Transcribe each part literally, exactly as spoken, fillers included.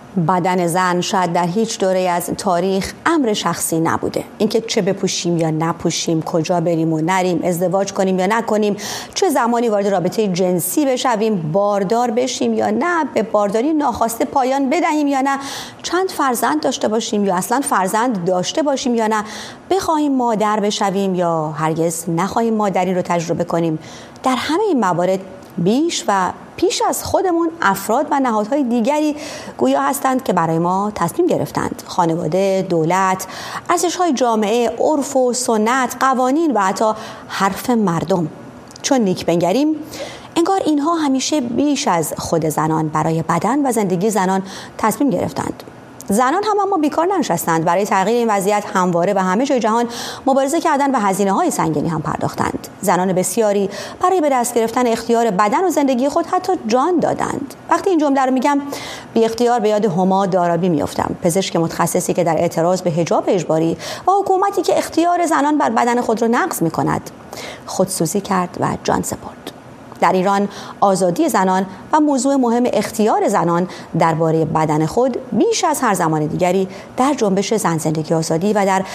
بدن زن شاید در هیچ دوره از تاریخ امر شخصی نبوده. اینکه چه بپوشیم یا نپوشیم، کجا بریم و نریم، ازدواج کنیم یا نکنیم، چه زمانی وارد رابطه جنسی بشویم، باردار بشیم یا نه، به بارداری ناخواسته پایان بدهیم یا نه، چند فرزند داشته باشیم یا اصلا فرزند داشته باشیم یا نه، بخواهیم مادر بشویم یا هرگز نخواهیم مادری رو تجربه کنیم. در همه این موارد بیش و پیش از خودمون افراد و نهادهای دیگری گویا هستند که برای ما تصمیم گرفتند. خانواده، دولت، ارزش‌های جامعه، عرف و سنت، قوانین و حتی حرف مردم. چون نیک بنگریم انگار اینها همیشه بیش از خود زنان برای بدن و زندگی زنان تصمیم گرفتند. زنان هم اما بیکار ننشستند. برای تغییر این وضعیت همواره و همه جای جهان مبارزه کردند و هزینه‌های سنگینی هم پرداختند. زنان بسیاری برای به دست گرفتن اختیار بدن و زندگی خود حتی جان دادند. وقتی این جمله رو میگم بی اختیار به یاد هما دارابی میافتم، پزشک متخصصی که در اعتراض به حجاب اجباری و حکومتی که اختیار زنان بر بدن خود را نقض می‌کند خودسوزی کرد و جان سپرد. در ایران آزادی زنان و موضوع مهم اختیار زنان درباره بدن خود بیش از هر زمان دیگری در جنبش زن زندگی آزادی و در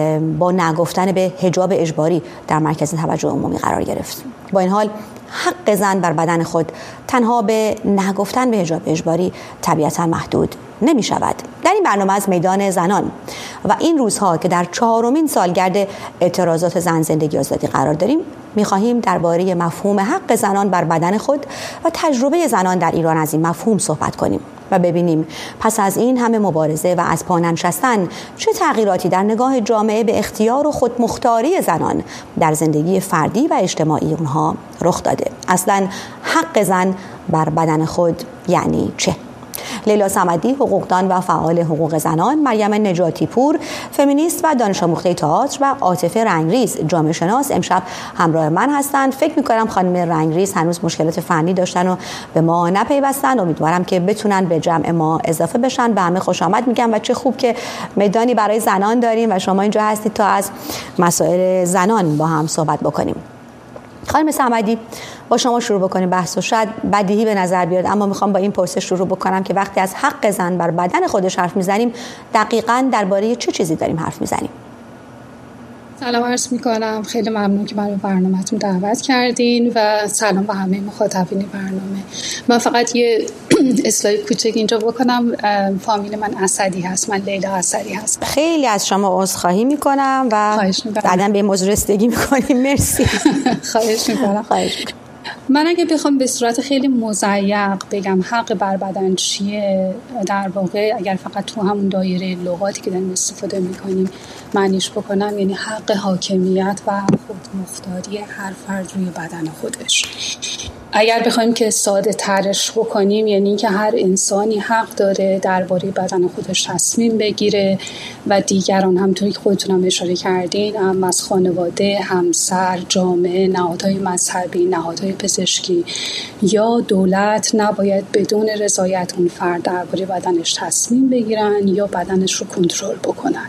با نگفتن به حجاب اجباری در مرکز توجه عمومی قرار گرفت. با این حال حق زن بر بدن خود تنها به نگفتن به حجاب اجباری طبیعتاً محدود نمی شود. در این برنامه از میدان زنان و این روزها که در چهارمین سالگرد اعتراضات زن زندگی آزادی قرار داریم می‌خواهیم درباره مفهوم حق زنان بر بدن خود و تجربه زنان در ایران از این مفهوم صحبت کنیم و ببینیم پس از این همه مبارزه و از پا ننشستن چه تغییراتی در نگاه جامعه به اختیار و خودمختاری زنان در زندگی فردی و اجتماعی اونها رخ داده. اصلاً حق زن بر بدن خود یعنی چه؟ لیلا صمدی، حقوقدان و فعال حقوق زنان، مریم نجاتی پور، فمینیست و دانش آموخته تئاتر و عاطفه رنگریز، جامعه شناس امشب همراه من هستند. فکر می‌کنم خانم رنگریز هنوز مشکلات فنی داشتن و به ما نپیوستن. امیدوارم که بتونن به جمع ما اضافه بشن. به همه خوش آمد میگم و چه خوب که میدانی برای زنان داریم و شما اینجا هستید تا از مسائل زنان با هم صحبت بکنیم. خانم صمدی، با شما شروع بکنیم بحث و شاید بدیهی به نظر بیاد، اما میخوام با این پرسش شروع بکنم که وقتی از حق زن بر بدن خودش حرف میزنیم دقیقاً درباره چه چیزی داریم حرف میزنیم؟ سلام عرض میکنم، خیلی ممنون که منو برنامه‌تون دعوت کردین و سلام به همه مخاطبین برنامه. من فقط یه اصلاح کوچک اینجا بکنم، فامیل من اسدی هست، من لیلا اسدی هستم. خیلی از شما عذرخواهی میکنم و بعداً به موضوع رسیدگی میکنیم. مرسی. خواهش میکنم. خواهش میکنم. من اگه بخوام به صورت خیلی مضیق بگم حق بر بدن چیه، در واقع اگر فقط تو همون دایره لغاتی که داریم استفاده میکنیم معنیش بکنم، یعنی حق حاکمیت و خودمختاری هر فرد روی بدن خودش. اگر بخوایم که ساده ترش بکنیم یعنی اینکه هر انسانی حق داره درباره بدن خودش تصمیم بگیره و دیگران همونطوری که خودتون هم اشاره کردین، هم از خانواده، همسر، جامعه، نهادهای مذهبی، نهادهای پزشکی یا دولت نباید بدون رضایت اون فرد درباره بدنش تصمیم بگیرن یا بدنش رو کنترل بکنن.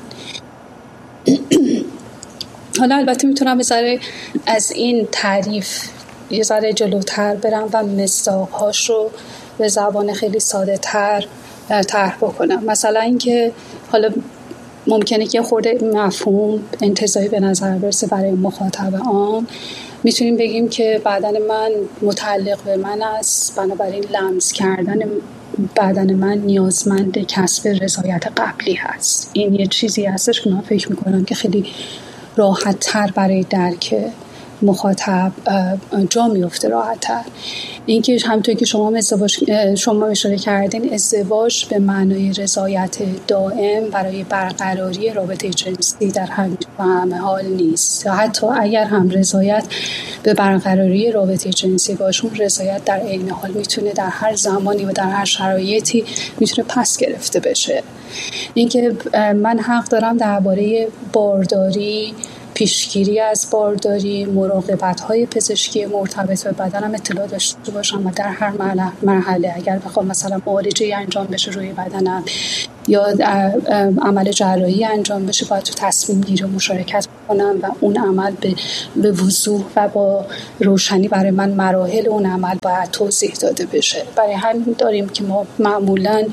حالا البته میتونم یه ذره از این تعریف یه ذره جلوتر برم و مصداق‌هاش رو به زبان خیلی ساده تر طرح بکنم. مثلا اینکه حالا ممکنه که خورده مفهوم انتزاعی به نظر برسه برای مخاطب عام، میتونیم بگیم که بدن من متعلق به من است، بنابراین لمس کردن بدن من نیازمند کسب رضایت قبلی هست. این یه چیزی هستش که من فکر میکنم که خیلی راحت تر برای درک مخاطب جا میفته راحت تر. اینکه همونطور که شما ازدواج شما اشاره کردین، ازدواج به معنای رضایت دائم برای برقراری رابطه جنسی در همه حال نیست. حتی اگر هم رضایت به برقراری رابطه جنسی باشه، اون رضایت در عین حال میتونه در هر زمانی و در هر شرایطی میتونه پس گرفته بشه. اینکه من حق دارم درباره بارداری، پیشگیری از بارداری، مراقبت‌های پزشکی مرتبط به بدنم اطلاع داشته باشم و در هر مرحله اگر بخوام مثلا معالجه انجام بشه روی بدنم یا عمل جراحی انجام بشه، باید تو تصمیم گیری مشارکت کنم و اون عمل به به وضوح و با روشنی برای من مراحل اون عمل باید توضیح داده بشه. برای همین داریم که ما معمولاً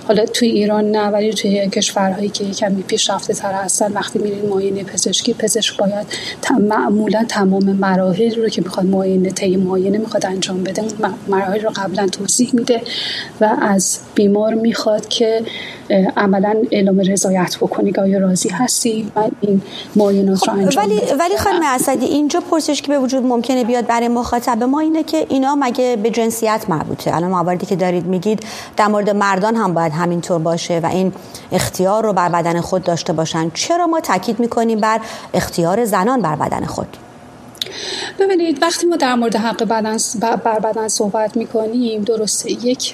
حالا توی ایران نه، ولی توی کشورهایی که کمی پیشرفته تر هستن وقتی میرین معاینه پزشکی، پزشک باید معمولا تمام مراحل رو که میخواد معاینه طی معاینه میخواد انجام بده مراحل رو قبلا توضیح میده و از بیمار میخواد که عملا اعلام رضایت بکنی که آیا راضی هستی و این معاینات رو انجام ولی بده. ولی خانم اسدی اینجا پرسش که به وجود ممکنه بیاد برای مخاطب ما اینه که اینا مگه به جنسیت مربوطه؟ الان مواردی که دارید میگید در مورد مردان هم باید همینطور باشه و این اختیار رو بر بدن خود داشته باشن، چرا ما تاکید میکنیم بر اختیار زنان بر بدن خود؟ ببینید وقتی ما در مورد حق بدن بر بدن صحبت میکنیم، درسته یک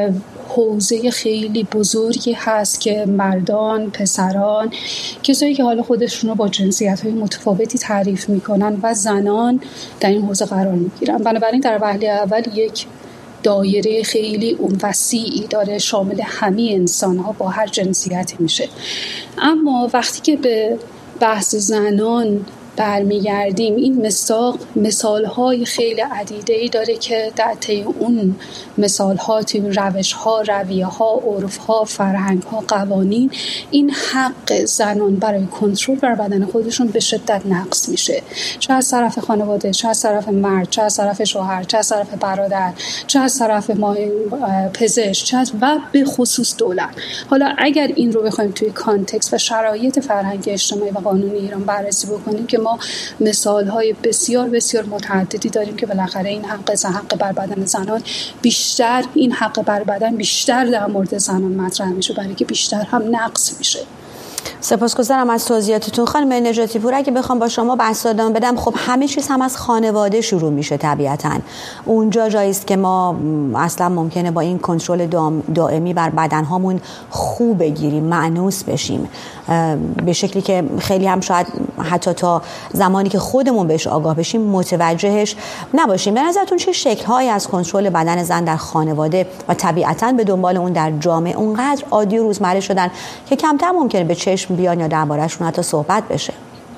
حوزه خیلی بزرگی هست که مردان، پسران، کسایی که حالا خودشون رو با جنسیت‌های متفاوتی تعریف میکنن و زنان در این حوزه قرار میگیرن. بنابراین در وهله اول یک دایره خیلی وسیعی داره، شامل همه انسان‌ها با هر جنسیتی میشه. اما وقتی که به بحث زنان برمیگردیم، این مساق مثال‌های خیلی عدیده‌ای داره که در طی اون مثال‌ها، توی روش‌ها، رویه‌ها، عرف‌ها، فرهنگ‌ها، قوانین، این حق زنان برای کنترل بر بدن خودشون به شدت نقض میشه، چه از طرف خانواده، چه از طرف مرد، چه از طرف شوهر، چه از طرف برادر، چه از طرف ما پزشک، چه از و به خصوص دولت. حالا اگر این رو بخوایم توی کانتکست و شرایط فرهنگ اجتماعی و قانونی ایران بررسی بکنیم که ما مثال‌های بسیار بسیار متعددی داریم که بالاخره این حق حق بر بدن زنان بیشتر، این حق بر بدن بیشتر در مورد زنان مطرح میشه، برای که بیشتر هم نقض میشه. سپاسگزارم از توضیحاتتون. خانم نجاتی پور، اگه بخوام با شما بحث ادامه بدم، خب همه چیز هم از خانواده شروع میشه طبیعتاً. اونجا جایی است که ما اصلا ممکنه با این کنترل دائمی بر بدنهامون خوب بگیریم، مانوس بشیم به شکلی که خیلی هم شاید حتی تا زمانی که خودمون بهش آگاه بشیم متوجهش نباشیم. به نظرتون چه شکل‌هایی از کنترل بدن زن در خانواده و طبیعتاً به دنبال اون در جامعه اونقدر عادی و روزمره شدن که کمتر ممکنه به چشم بیان یا درباره‌شون حتی صحبت بشه؟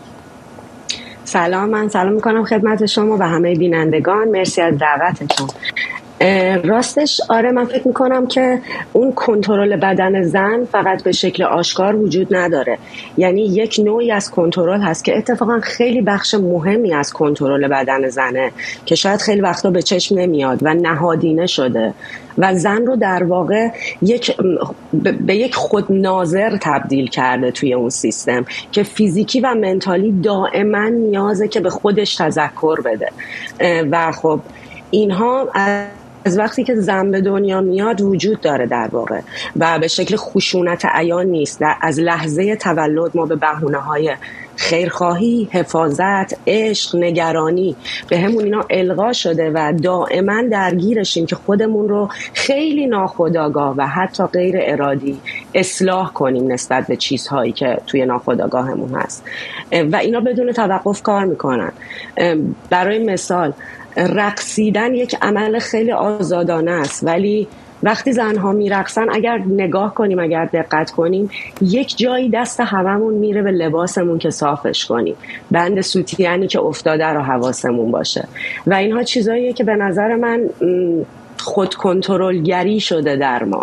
سلام، من سلام میکنم خدمت شما و همه بینندگان. مرسی از دعوتتون. راستش آره، من فکر میکنم که اون کنترل بدن زن فقط به شکل آشکار وجود نداره. یعنی یک نوعی از کنترل هست که اتفاقا خیلی بخش مهمی از کنترل بدن زنه که شاید خیلی وقتا به چشم نمیاد و نهادینه شده و زن رو در واقع یک به یک خود ناظر تبدیل کرده توی اون سیستم که فیزیکی و منتالی دائما نیازه که به خودش تذکر بده و خب اینها از وقتی که زن به دنیا میاد وجود داره در واقع و به شکل خشونت عیان نیست. از لحظه تولد ما به بهونه‌های خیرخواهی، حفاظت، عشق، نگرانی به همون اینا القا شده و دائما درگیرشیم که خودمون رو خیلی ناخودآگاه و حتی غیر ارادی اصلاح کنیم نسبت به چیزهایی که توی ناخودآگاهمون هست و اینا بدون توقف کار میکنن. برای مثال رقصیدن یک عمل خیلی آزادانه است، ولی وقتی زنها میرقصن اگر نگاه کنیم، اگر دقت کنیم، یک جایی دست هممون میره به لباسمون که صافش کنیم، بند سوتیانی که افتاده رو حواسمون باشه و اینها چیزاییه که به نظر من خود کنترلگری شده در ما.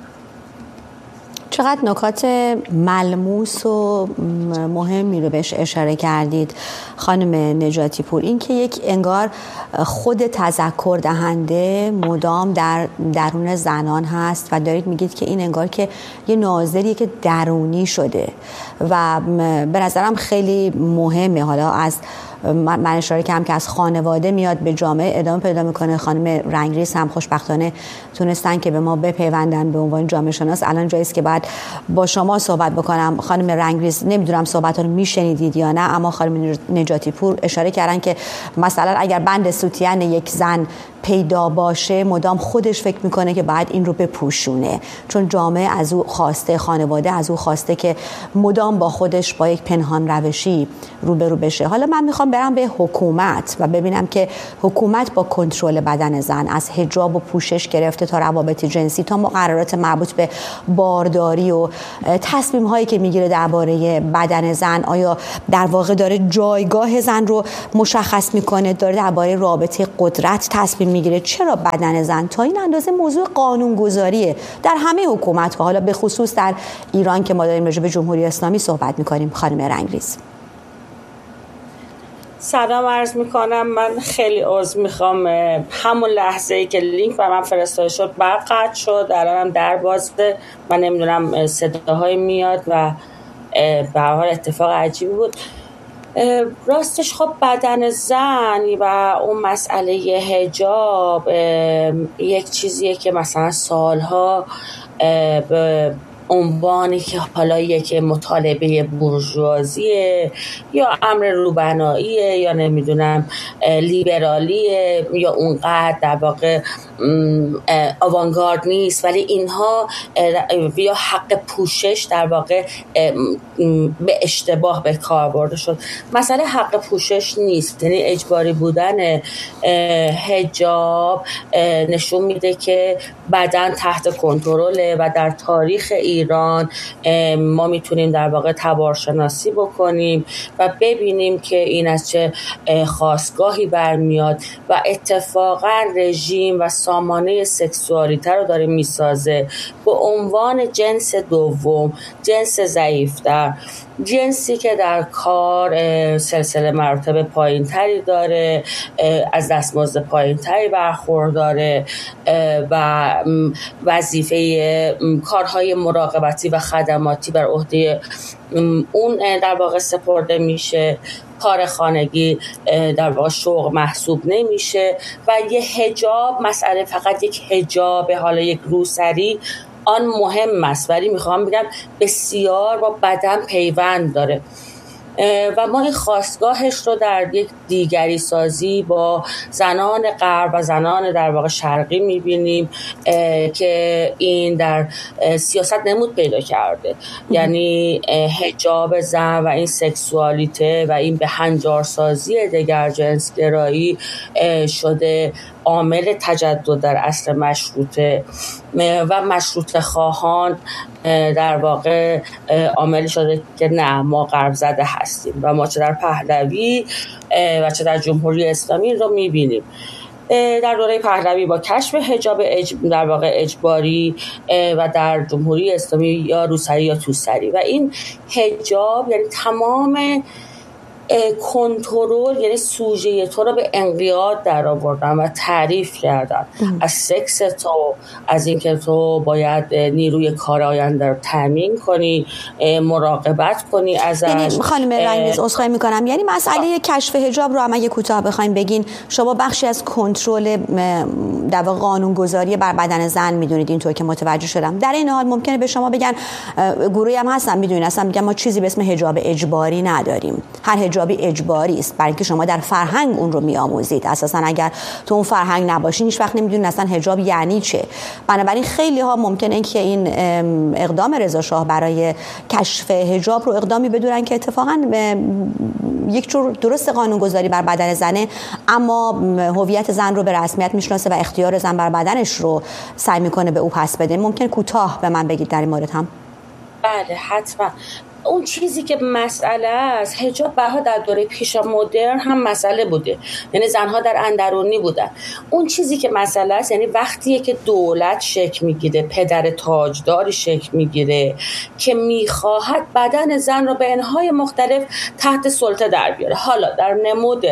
چقدر نکات ملموس و مهمی رو بهش اشاره کردید خانم نجاتی پور. این که یک انگار خود تذکر دهنده مدام در درون زنان هست و دارید میگید که این انگار که یه ناظریه که درونی شده و به نظرم خیلی مهمه. حالا از من اشاره کردم که از خانواده میاد به جامعه ادامه پیدا میکنه. خانم رنگریز هم خوشبختانه تونستن که به ما بپیوندن به عنوان جامعه شناس. الان جایی است که بعد با شما صحبت بکنم. خانم رنگریز، نمیدونم صحبت‌ها رو میشنیدید یا نه، اما خانم نجاتی پور اشاره کردن که مثلا اگر بند سوتین یک زن پیدا باشه مدام خودش فکر میکنه که باید این رو بپوشونه، چون جامعه از او خواسته، خانواده از او خواسته که مدام با خودش با یک پنهان روشی روبرو بشه. حالا من میخوام برم به حکومت و ببینم که حکومت با کنترل بدن زن از حجاب و پوشش گرفته تا روابط جنسی تا مقررات مربوط به بارداری و تصمیم هایی که میگیره درباره بدن زن، آیا در واقع داره جایگاه زن رو مشخص میکنه، داره درباره رابطه قدرت تصمیم میگیره. چرا بدن زن؟ تا این اندازه موضوع قانونگذاریه در همه حکومت‌ها، حالا به خصوص در ایران که ما داریم راجع به جمهوری اسلامی صحبت می‌کنیم. خانم رنگریز. سلام عرض میکنم. من خیلی عذر میخوام، همون لحظه ای که لینک بر من فرستاده شد برق قطع شد، الانم در بازه، من نمیدونم صداهای میاد و به هر حال اتفاق عجیبی بود. راستش خب بدن زن و اون مسئله حجاب یک چیزیه که مثلا سالها به عنوانی که حالا یک مطالبه بورژوازیه یا امر روبناییه یا نمیدونم لیبرالیه یا اونقدر در واقع آوانگارد نیست، ولی اینها یا حق پوشش در واقع به اشتباه به کار برده شد. مسئله حق پوشش نیست، یعنی اجباری بودن حجاب نشون میده که بدن تحت کنترله و در تاریخ ایران ما میتونیم در واقع تبارشناسی بکنیم و ببینیم که این از چه خاستگاهی برمیاد و اتفاقا رژیم و سامانه سکسوالیته رو داره میسازه به عنوان جنس دوم، جنس ضعیفتر، جنسی که در کار سلسله مراتب پایین تری داره، از دستمزد پایین تری برخورداره و وظیفه کارهای مراقبتی و خدماتی بر عهده اون در واقع سپرده میشه. کار خانگی در واقع شغل محسوب نمیشه و یه حجاب مسئله فقط یک حجاب، حالا یک روسری آن مهم است، ولی میخوام بگم بسیار با بدن پیوند داره و ما این خاستگاهش رو در یک دیگری سازی با زنان غرب و زنان در واقع شرقی میبینیم که این در سیاست نمود پیدا کرده. یعنی حجاب زن و این سکسوالیته و این به هنجارسازی دگر جنس گرایی شده عامل تجدد در عصر مشروطه و مشروطه خواهان در واقع عامل شده که نه، ما غرب زده هستیم و ما چه در پهلوی و چه در جمهوری اسلامی رو میبینیم. در دوره پهلوی با کشف حجاب اج... در واقع اجباری و در جمهوری اسلامی یا روسری یا توسری و این حجاب یعنی تمام کنترل، یعنی سوژه تو رو به انقیاد در آوردن و تعریف کردن از سکس تو، از اینکه تو باید نیروی کار آینده رو تامین کنی، مراقبت کنی ازش. یعنی خانم رنگریز عذرخواهی میکنم، یعنی مسئله کشف حجاب رو هم اگه کوتاه بخوایم بگین، شما بخشی از کنترل در واقع قانونگذاری بر بدن زن میدونید، اینطور که متوجه شدم. در این حال ممکنه به شما بگن، گروهی هم هستن میدونید، اصلا میگن ما چیزی به اسم حجاب اجباری نداریم، هر حجابی اجباری است، برای اینکه شما در فرهنگ اون رو میآموزید. اساسا اگر تو اون فرهنگ نباشین هیچ وقت نمیدونید اصلا حجاب یعنی چه. بنابراین خیلی ها ممکنه که این اقدام رضا شاه برای کشف حجاب رو اقدامی بدونن که اتفاقا یک جور درست قانونگذاری بر بدن زنه، اما هویت زن رو به رسمیت میشناسه و اختیار زن بر بدنش رو سعی میکنه به او پس بده. ممکن کوتاه به من بگید در این مورد هم؟ بله حتما. اون چیزی که مسئله است، حجاب بها در دوره پیش مدرن هم مسئله بوده، یعنی زنها در اندرونی بودن. اون چیزی که مسئله است یعنی وقتیه که دولت شکل میگیره، پدر تاجداری شکل میگیره که میخواهد بدن زن رو به انهای مختلف تحت سلطه در بیاره. حالا در نمود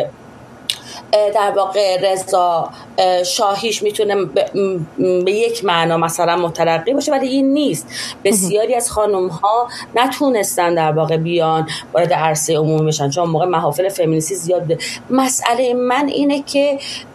در واقع رضا شاهیش میتونه به یک معنا مثلا مترقی باشه، ولی این نیست. بسیاری از خانم ها نتونستن در واقع بیان وارد عرصه عمومی بشن، چون موقع محافل فمینیستی زیاد بوده. مسئله من اینه که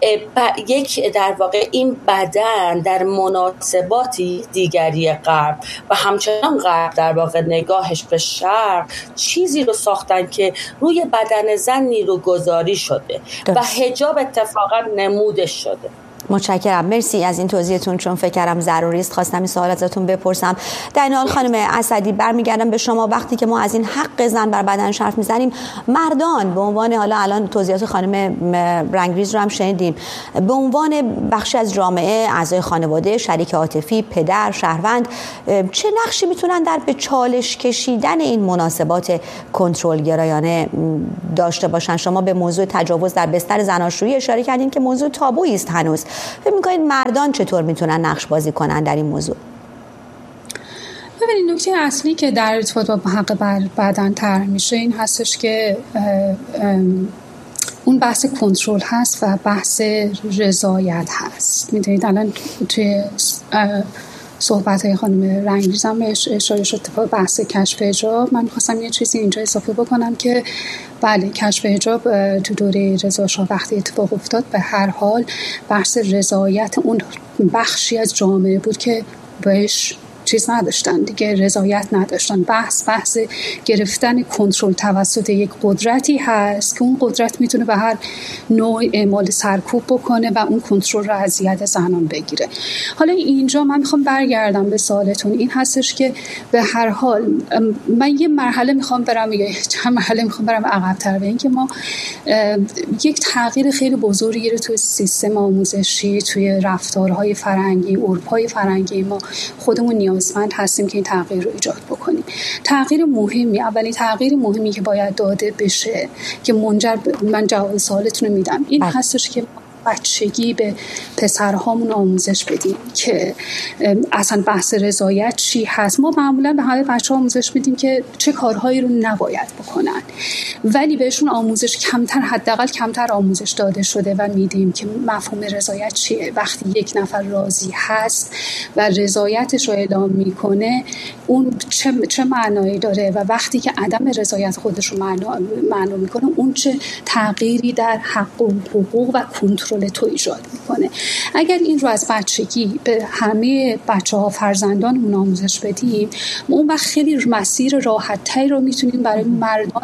یک در واقع این بدن در مناسباتی دیگری غرب و همچنان غرب در واقع نگاهش به شرق چیزی رو ساختن که روی بدن زن نیروگذاری شده و حجاب اتفاقا نمودش شده. متشکرم، مرسی از این توضیحتون، چون فکر کردم ضروری است خواستم این سوال ازتون بپرسم. در این حال خانم اسدی برمیگردم به شما. وقتی که ما از این حق زن بر بدنش حرف میزنیم، مردان به عنوان، حالا الان توضیحات خانم رنگریز رو هم شنیدیم، به عنوان بخشی از جامعه، اعضای خانواده، شریک عاطفی، پدر، شهروند، چه نقشی میتونن در به چالش کشیدن این مناسبات کنترل گرایانه داشته باشن؟ شما به موضوع تجاوز در بستر زناشویی اشاره کردین که موضوع تابویی است هنوز. فکر می‌کنید مردان چطور میتونن نقش بازی کنن در این موضوع؟ ببینید نکته اصلی که در ارتباط با حق بر بدن طرح میشه این هستش که اون بحث کنترل هست و بحث رضایت هست. میدونید الان توی صحبت های خانم رنگریز هم اشاره شد به بحث کشف حجاب. من می‌خواستم یه چیزی اینجا اضافه بکنم که بله کشف حجاب تو دوره رضا شاه وقتی اتفاق افتاد به هر حال بحث رضایت اون بخشی از جامعه بود که بهش چیز نداشتن دیگه، رضایت نداشتن. بحث بحث گرفتن کنترل توسط یک قدرتی هست که اون قدرت میتونه به هر نوع اعمال سرکوب بکنه و اون کنترل رو از ید زنان بگیره. حالا اینجا من میخوام برگردم به سوالتون، این هستش که به هر حال من یه مرحله میخوام برم یا چند مرحله میخوام برم عقب‌تر، به اینکه ما یک تغییر خیلی بزرگی رو توی سیستم آموزشی، توی رفتارهای فرهنگی، عرف‌های فرهنگی ما خودمون نیازمند هستیم که این تغییر رو ایجاد بکنیم. تغییر مهمی، اولی تغییر مهمی که باید داده بشه که منجر من جواب سوالتون رو میدم این بله. هستش که بچگی به پسرهامون آموزش بدیم که اصلا بحث رضایت چی هست. ما معمولا به همه بچه‌ها آموزش میدیم که چه کارهایی رو نباید بکنن، ولی بهشون آموزش کمتر، حداقل کمتر آموزش داده شده و میدیم که مفهوم رضایت چیه. وقتی یک نفر راضی هست و رضایتش رو اعلام میکنه اون چه چه معنایی داره و وقتی که عدم رضایت خودش رو معنا میکنه اون چه تغییری در حق و حقوق و کنترل تو ایجاد میکنه. اگر این رو از بچگی به همه بچه‌ها فرزندانمون آموزش بدیم اون وقت خیلی مسیر راحت‌تری رو میتونیم برای مردان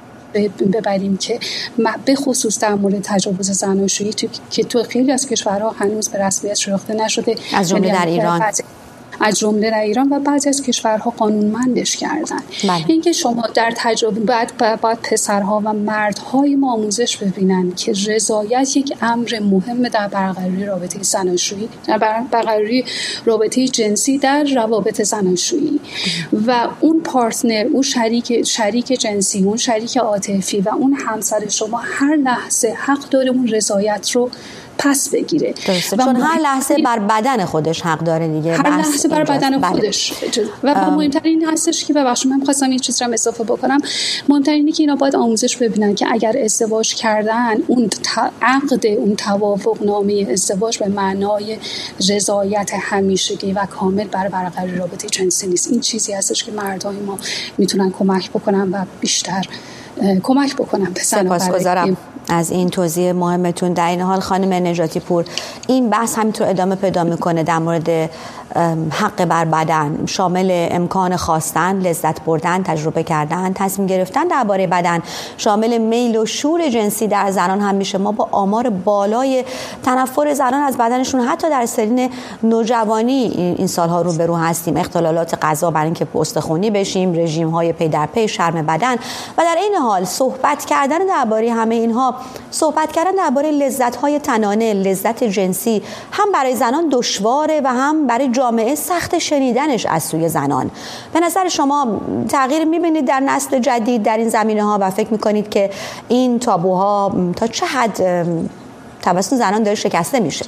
ببریم که به خصوص در مورد تجاوز زناشویی که تو خیلی از کشورها هنوز به رسمیت شناخته نشده، از جمله در ایران از جمله در ایران و بعضی از کشورها قانونمندش کردن. بله. اینکه شما در تجربه باید باید پسرها و مردهای ما آموزش ببینن که رضایت یک امر مهم در برقراری رابطه زناشویی، در برقراری رابطه جنسی در روابط زناشویی و اون پارتنر، اون شریک شریک جنسی، اون شریک عاطفی و اون همسر شما هر لحظه حق داره اون رضایت رو پس بگیره. درسته. چون هر لحظه بر بدن خودش حق داره دیگه. هر لحظه بر بدن بله. خودش و مهمترین این هستش که ببخشید من خواستم این چیز رو اضافه بکنم، مهمترین اینه که اینا باید آموزش ببینن که اگر ازدواج کردن اون عقد، اون توافق نامه ازدواج به معنای رضایت همیشگی و کامل بر برقراری رابطه جنسی نیست. این چیزی هستش که مردای ما میتونن کمک بکنن و بیشتر کمک بکنن به سپاسگزارم از این توضیح مهمتون. در این حال خانم نجاتی پور، این بحث همینطور ادامه پیدا میکنه در مورد حق بر بدن، شامل امکان خواستن، لذت بردن، تجربه کردن، تصمیم گرفتن درباره بدن، شامل میل و شور جنسی در زنان هم میشه. ما با آمار بالای تنفر زنان از بدنشون حتی در سنین نوجوانی این سالها رو به رو هستیم. اختلالات غذا برای اینکه استخوانی بشیم، رژیم های پی در پی، شرم بدن و در این حال صحبت کردن درباره همه اینها، صحبت کردن درباره لذت های تنانه، لذت جنسی هم برای زنان دشواره و هم برای جامعه سخت شنیدنش از سوی زنان. به نظر شما تغییر می‌بینید در نسل جدید در این زمینه‌ها و فکر می‌کنید که این تابوها تا چه حد توسط زنان داره شکسته میشه؟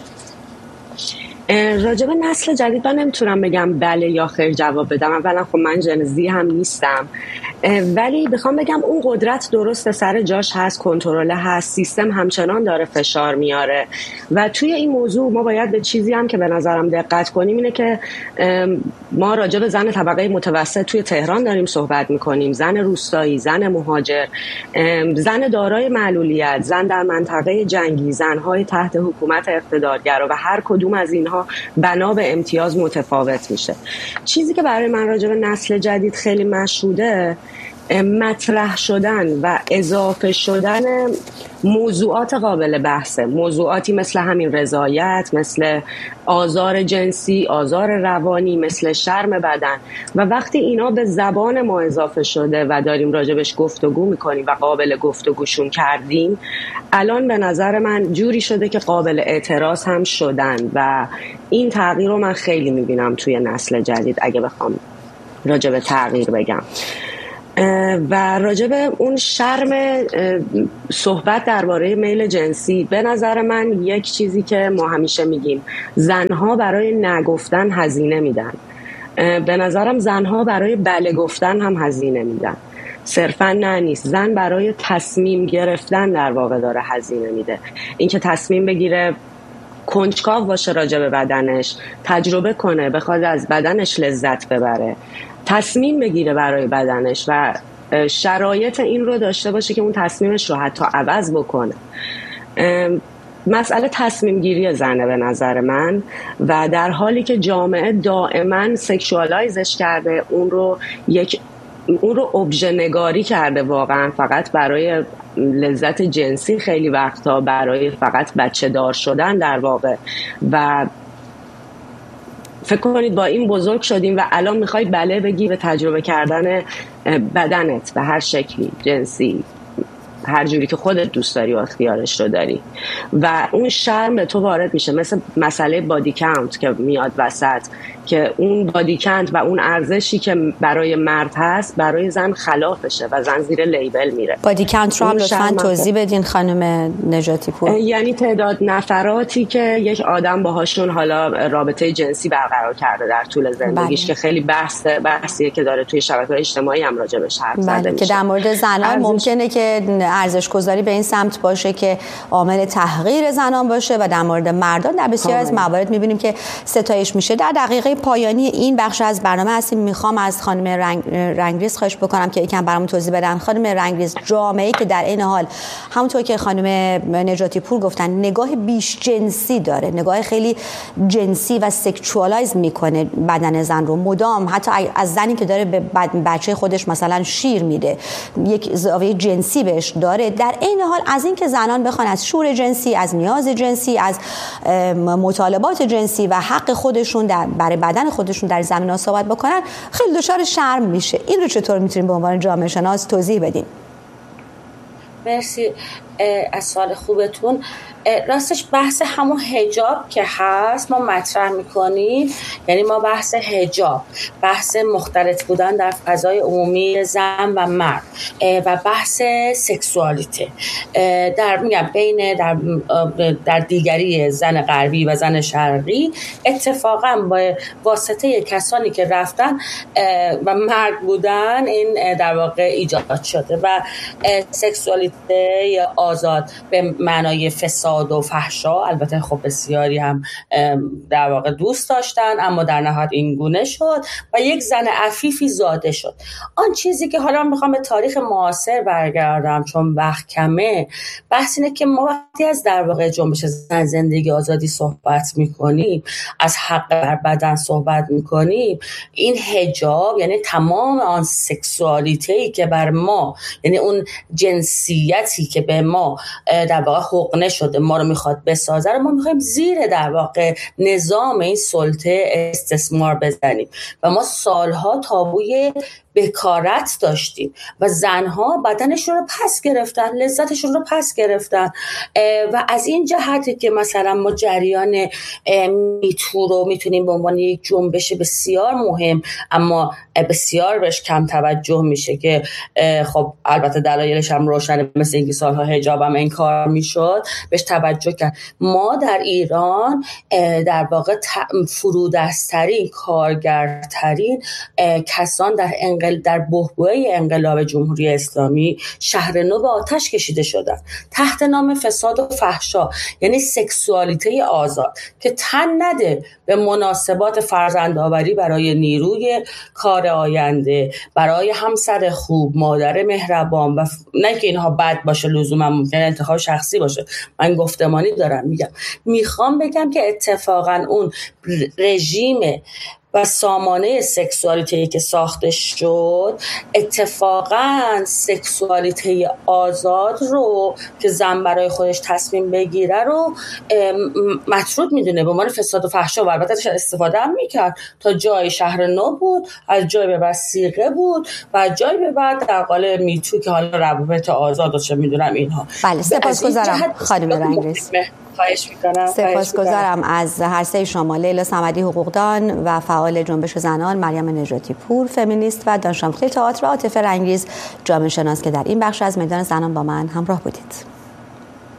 راجب نسل جدید من نمیتونم بگم بله یا خیر جواب بدم. اولا خب من جنزی هم نیستم، ولی بخوام بگم اون قدرت درست سر جاش هست، کنترل هست، سیستم همچنان داره فشار میاره و توی این موضوع ما باید به چیزی هم که به نظرم دقت کنیم اینه که ما راجب زن طبقه متوسط توی تهران داریم صحبت میکنیم، زن روستایی، زن مهاجر، زن دارای معلولیت، زن در منطقه جنگی، زنهای تحت حکومت اقتدارگرا و هر کدوم از اینها بنا به امتیاز متفاوت میشه. چیزی که برای من راجع به نسل جدید خیلی مشهوده مطرح شدن و اضافه شدن موضوعات قابل بحثه، موضوعاتی مثل همین رضایت، مثل آزار جنسی، آزار روانی، مثل شرم بدن و وقتی اینا به زبان ما اضافه شده و داریم راجبش گفتگو میکنیم و قابل گفتگوشون کردیم، الان به نظر من جوری شده که قابل اعتراض هم شدن و این تغییر رو من خیلی میبینم توی نسل جدید. اگه بخوام راجب تغییر بگم و راجع به اون شرم صحبت درباره میل جنسی، به نظر من یک چیزی که ما همیشه میگیم، زنها برای نگفتن هزینه میدن. به نظرم زنها برای بله گفتن هم هزینه میدن، صرفا نه نیست. زن برای تصمیم گرفتن در واقع داره هزینه میده. اینکه تصمیم بگیره کنجکاو باشه راجع به بدنش، تجربه کنه، بخواد از بدنش لذت ببره، تصمیم بگیره برای بدنش و شرایط این رو داشته باشه که اون تصمیمش رو حتی عوض بکنه. مسئله تصمیم گیری زنه به نظر من، و در حالی که جامعه دائما سکشوالایزش کرده، اون رو یک اون رو ابژه نگاری کرده، واقعا فقط برای لذت جنسی، خیلی وقتا برای فقط بچه دار شدن در واقع. و فکر کنید با این بزرگ شدیم و الان میخوای بله بگی به تجربه کردن بدنت به هر شکلی، جنسی، هر جوری که خودت دوست داری و اختیارش رو داری، و اون شرم به تو وارد میشه. مثل مسئله بادی کانت که میاد وسط، که اون بادی کانت و اون ارزشی که برای مرد هست برای زن خلافشه و زن زیر لیبل میره. بادی کانت رو هم لطفاً توضیح بدین خانم نجاتی پور. یعنی تعداد نفراتی که یک آدم باهاشون حالا رابطه جنسی برقرار کرده در طول زندگیش، بله. که خیلی بحث بحثیه که داره توی شبکه‌های اجتماعی هم راجع بهش حرف زده بله. میشه. که در مورد زنان ارزش... ممکنه که ارزش گذاری به این سمت باشه که عامل تحقیر زنان باشه، و در مورد مردان در بسیار از موارد میبینیم که ستایش میشه. در دقیقه پایانی این بخش از برنامه هستیم. میخوام از خانم رنگ... رنگریز خواهش بکنم که یکم برامون توضیح بدن. خانم رنگریز، جامعه‌ای که در این حال همونطور که خانم نجاتی پور گفتن نگاه بیش جنسی داره، نگاه خیلی جنسی و سکشوالایز میکنه بدن زن رو، مدام حتی از زنی که داره به بچه خودش مثلا شیر میده یک زاویه جنسی بهش داره، در این حال از اینکه زنان بخوان از شور جنسی، از نیاز جنسی، از مطالبات جنسی و حق خودشون در برای بدن خودشون در زمینه‌ها صحبت بکنن، خیلی دچار شرم میشه. این رو چطور میتونیم به عنوان جامعه شناس توضیح بدین؟ مرسی از سوال خوبتون. راستش بحث همون حجاب که هست ما مطرح میکنیم، یعنی ما بحث حجاب، بحث مختلط بودن در فضای عمومی زن و مرد و بحث سکسوالیته در میگم بین در در دیگری زن غربی و زن شرقی اتفاقا با واسطه کسانی که رفتن و مرد بودن این در واقع ایجاد شده و سکسوالیته یا آزاد به معنای فساد و فحشا، البته خب بسیاری هم در واقع دوست داشتن، اما در نهایت این گونه شد و یک زن عفیفی زاده شد. آن چیزی که حالا میخوام به تاریخ معاصر برگردم چون وقت کمه، بحث اینه که ما وقتی از در واقع جنبش زن زندگی آزادی صحبت میکنیم، از حق بر بدن صحبت میکنیم، این حجاب یعنی تمام آن سکسوالیته‌ای که بر ما، یعنی اون جنسیتی که به ما در واقع حقنه شده، ما رو میخواد بسازه، ما میخوایم زیر در واقع نظام این سلطه استثمار بزنیم و ما سالها تابوی بکارت داشتیم و زنها بدنشون رو پس گرفتن، لذتشون رو پس گرفتن و از این جهتی که مثلا ما جریان میتو رو میتونیم به عنوان یک جنبش بسیار مهم اما بسیار بهش کم توجه میشه که خب البته دلایلش هم روشنه، مثل اینکه سالها حجاب هم انکار میشد، بهش توجه کرد. ما در ایران در واقع فرودسترین، کارگرترین کسان در در بحبوحه انقلاب جمهوری اسلامی شهر نو به آتش کشیده شدند تحت نام فساد و فحشا، یعنی سکسوالیته آزاد که تن نده به مناسبات فرزندآوری برای نیروی کار آینده، برای همسر خوب، مادر مهربان و نه که اینها بد باشه، لزوما ممکنه انتخاب شخصی باشه، من گفتمانی دارم میگم. میخوام بگم که اتفاقا اون رژیم و سامانه سکسوالیته که ساخته شد اتفاقا سکسوالیته آزاد رو که زن برای خودش تصمیم بگیره رو مطرود میدونه، به عنوان فساد و فحشا، و البته استفاده هم میکرد. تا جای شهر نو بود، از جای به بعد صیغه بود و از جای به بعد در قالب میتو که حالا روابط آزاد و چه میدونم اینها. بله سپاسگزارم خانم رنگریز. خواهش میکنم. سپاسگزارم از هر سه شما، لیلا صمدی حقوقدان و فعال جنبش زنان، مریم نجاتی پور فمینیست و دانش آموخته تئاتر و عاطفه رنگریز جامعه شناس که در این بخش از میدان زنان با من همراه بودید.